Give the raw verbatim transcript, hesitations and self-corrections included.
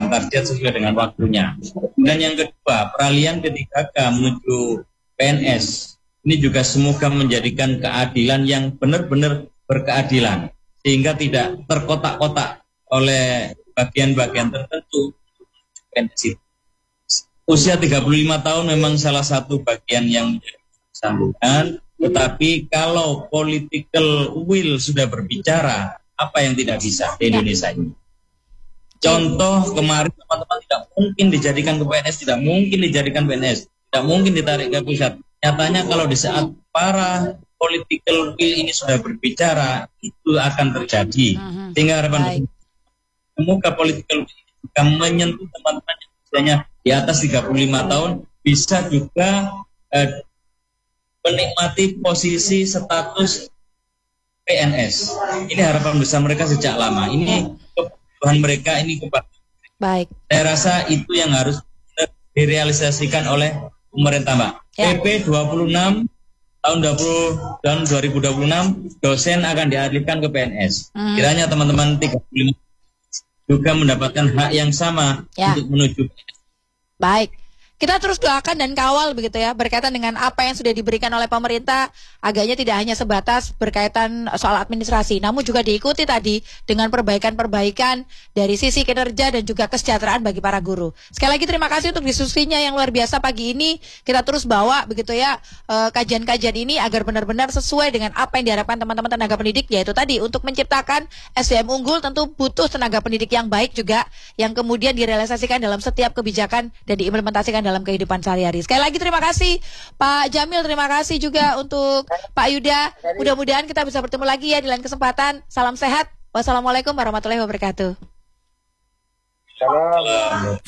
target sesuai dengan waktunya. Dan yang kedua, peralihan P tiga K menuju P N S ini juga semoga menjadikan keadilan yang benar-benar berkeadilan, sehingga tidak terkotak-kotak oleh bagian-bagian tertentu. P N S itu. Usia tiga puluh lima tahun memang salah satu bagian yang menjadi sambungan, tetapi kalau political will sudah berbicara, apa yang tidak bisa di Indonesia ini? Contoh kemarin teman-teman tidak mungkin dijadikan ke P N S, tidak mungkin dijadikan P N S, tidak mungkin ditarik ke pusat. Nyatanya kalau di saat para political will ini sudah berbicara, itu akan terjadi. Sehingga harapan semoga political will ini juga menyentuh teman-teman yang usianya di atas tiga puluh lima tahun, bisa juga eh, menikmati posisi status P N S. Ini harapan besar mereka sejak lama. Ini kebutuhan mereka, ini kebutuhan. Baik. Saya rasa itu yang harus direalisasikan oleh pemerintah, Mbak. Ya. P P dua puluh enam tahun dua ribu dua puluh enam dosen akan dialihkan ke P N S. Hmm. Kiranya teman-teman tiga puluh lima juga mendapatkan hak yang sama ya. Untuk menuju P N S. Baik. Kita terus doakan dan kawal begitu ya, berkaitan dengan apa yang sudah diberikan oleh pemerintah, agaknya tidak hanya sebatas berkaitan soal administrasi, namun juga diikuti tadi dengan perbaikan-perbaikan dari sisi kinerja dan juga kesejahteraan bagi para guru. Sekali lagi terima kasih untuk diskusinya yang luar biasa pagi ini. Kita terus bawa begitu ya eh, kajian-kajian ini agar benar-benar sesuai dengan apa yang diharapkan teman-teman tenaga pendidik, yaitu tadi untuk menciptakan S D M unggul tentu butuh tenaga pendidik yang baik juga, yang kemudian direalisasikan dalam setiap kebijakan dan diimplementasikan dalam kehidupan sehari-hari. Sekali lagi terima kasih Pak Jamil, terima kasih juga untuk Pak Yuda. Mudah-mudahan kita bisa bertemu lagi ya di lain kesempatan. Salam sehat. Wassalamualaikum warahmatullahi wabarakatuh. Salam.